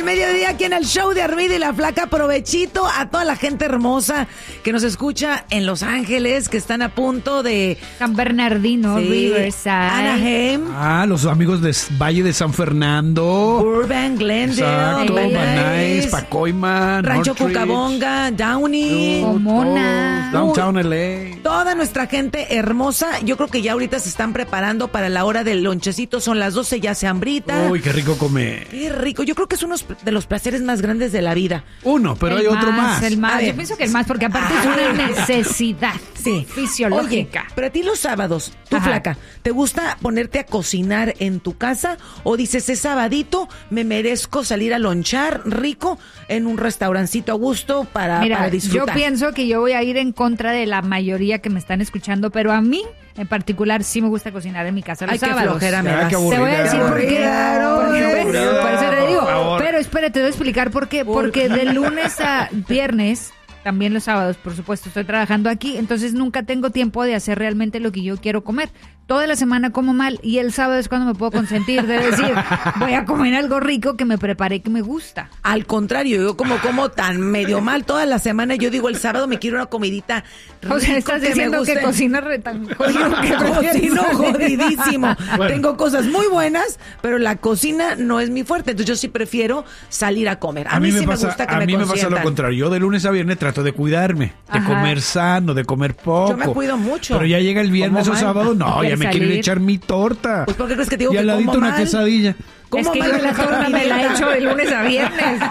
del mediodía aquí en el show de Armida y la Flaca. Provechito a toda la gente hermosa que nos escucha en Los Ángeles, que están a punto de... San Bernardino, sí, Riverside, Anaheim. Los amigos de Valle de San Fernando, Burbank, Glendale, Van Nuys, Pacoima, Rancho Northridge, Cucamonga, Downey, Pomona, Downtown LA. Toda nuestra gente hermosa. Yo creo que ya ahorita se están preparando para la hora del lonchecito. Son las 12, ya se hambrita. Uy, qué rico comer. Qué rico. Yo creo que es uno de los placeres más grandes de la vida. Uno, pero hay otro más. El más. Yo pienso que el más, porque aparte es una necesidad fisiológica. Oye, pero a ti los sábados, tú, Flaca, ¿te gusta ponerte a cocinar en tu casa? ¿O dices, es sabadito, me merezco salir a lonchar rico en un restaurancito a gusto para disfrutar? Yo pienso que yo voy a ir en contra de la mayoría que me están escuchando, pero a mí en particular sí me gusta cocinar en mi casa los sábados. Qué flojera me das. Te voy a decir por qué. Por eso te digo. Pero espérate, te voy a explicar por qué. Porque de lunes a viernes, también los sábados, por supuesto, estoy trabajando aquí, entonces nunca tengo tiempo de hacer realmente lo que yo quiero comer. Toda la semana como mal y el sábado es cuando me puedo consentir, de decir, voy a comer algo rico que me preparé, que me gusta. Al contrario, yo como tan medio mal toda la semana, yo digo el sábado me quiero una comidita rica. O sea, estás diciendo que cocinas tan jodido, que cocino jodidísimo. Bueno. Tengo cosas muy buenas, pero la cocina no es mi fuerte, entonces yo sí prefiero salir a comer. A mí sí me gusta que me consientan. A mí me pasa lo contrario, yo de lunes a viernes trato de cuidarme, de comer sano, de comer poco. Yo me cuido mucho. Pero ya llega el viernes o sábado, no, ya me quieren echar mi torta. Pues ¿por qué crees que te digo y que al ladito una quesadilla. Es que yo la torta me la he hecho de lunes a viernes.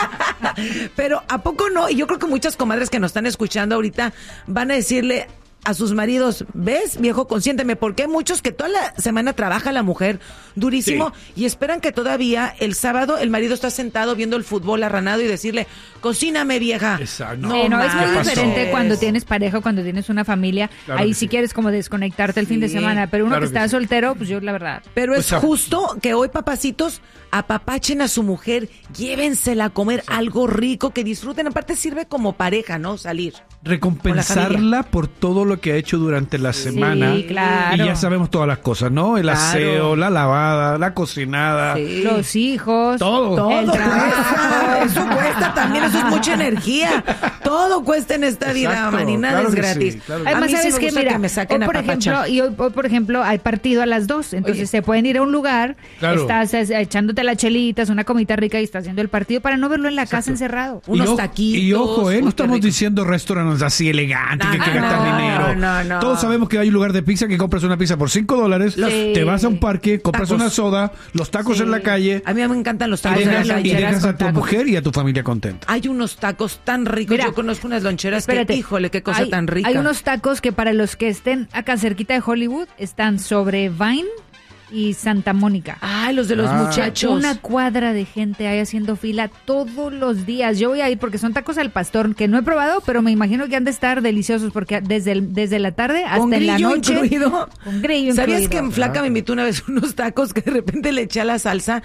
Pero ¿a poco no? Y yo creo que muchas comadres que nos están escuchando ahorita van a decirle a sus maridos, ¿ves, viejo, consiénteme? Porque hay muchos que toda la semana trabaja la mujer durísimo y esperan que todavía el sábado el marido está sentado viendo el fútbol arranado y decirle, cocíname, vieja. Exacto. No, es muy diferente cuando tienes pareja, cuando tienes una familia. Claro, ahí sí quieres como desconectarte el fin de semana, pero uno que está soltero, pues yo la verdad. Pero es justo que hoy, papacitos, apapachen a su mujer, llévensela a comer algo rico, que disfruten. Aparte sirve como pareja, ¿no? Salir. Recompensarla por todo lo que ha hecho durante la semana. Sí, claro. Y ya sabemos todas las cosas, ¿no? El aseo, la lavada, la cocinada. Sí. Los hijos. Todo. El trabajo. Eso cuesta también, eso es mucha energía. Todo cuesta en esta vida, man, y nada es gratis. Sí, claro. Además, ¿sabes qué? Mira, que me saquen hoy, por ejemplo, hay partido a las 2, entonces se pueden ir a un lugar, estás echándote las chelitas, una comida rica y estás haciendo el partido para no verlo en la casa encerrado. Unos taquitos. Y ojo, no estamos diciendo restaurantes así elegantes que gastan dinero. No. Todos sabemos que hay un lugar de pizza que compras una pizza por $5, te vas a un parque, compras una soda, los tacos en la calle. A mí me encantan los tacos en la calle. Y dejas a tu mujer y a tu familia contenta. Hay unos tacos tan ricos. Mira, yo conozco unas loncheras que, híjole, qué cosa tan rica. Hay unos tacos que para los que estén acá cerquita de Hollywood están sobre Vine y Santa Mónica. Los de los muchachos. Una cuadra de gente ahí haciendo fila todos los días. Yo voy a ir porque son tacos al pastor que no he probado, pero me imagino que han de estar deliciosos porque desde la tarde hasta en la noche. Con grillo incluido. ¿Sabías que en Flaca me invitó una vez unos tacos que de repente le eché a la salsa?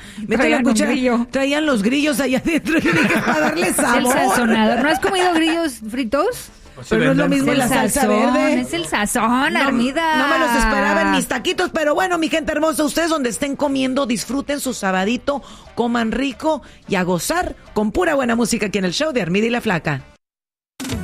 Traían los grillos allá adentro y dije, para darle sabor. El sazonador. ¿No has comido grillos fritos? Pero no es lo mismo la salsa verde. Es el sazón, Armida. No me los esperaba en mis taquitos, pero bueno, mi gente hermosa, ustedes donde estén comiendo, disfruten su sabadito, coman rico y a gozar con pura buena música aquí en el show de Armida y la Flaca.